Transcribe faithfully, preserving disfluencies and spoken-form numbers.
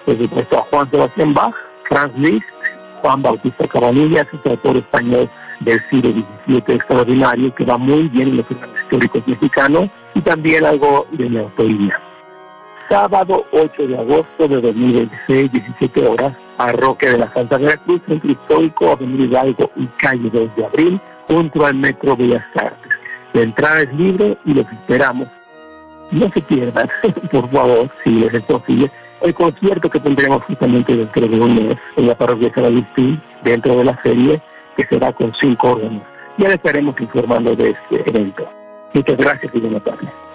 por supuesto a Juan Sebastián Bach, Franz Liszt, Juan Bautista Cabanillas, ese autor español del siglo diecisiete extraordinario que va muy bien en los programas históricos mexicanos, y también algo de mi autoría. Sábado ocho de agosto de dos mil veintiséis, diecisiete horas, Parroquia de la Santa Cruz, Centro Histórico, Avenida Hidalgo y calle dos de abril, junto al Metro Bellas Artes. La entrada es libre y los esperamos. No se pierdan, por favor, si les es posible, el concierto que tendremos justamente dentro de un mes en la Parroquia de San Agustín, dentro de la serie, que será con cinco órganos. Ya les estaremos informando de este evento. Muchas gracias y buenas tardes.